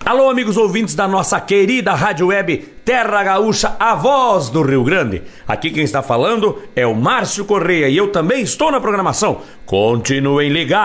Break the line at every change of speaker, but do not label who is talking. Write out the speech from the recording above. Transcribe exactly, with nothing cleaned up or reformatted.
Alô, amigos ouvintes da nossa querida Rádio Web Terra Gaúcha, a voz do Rio Grande. Aqui quem está falando é o Márcio Correia e eu também estou na programação. Continuem ligados.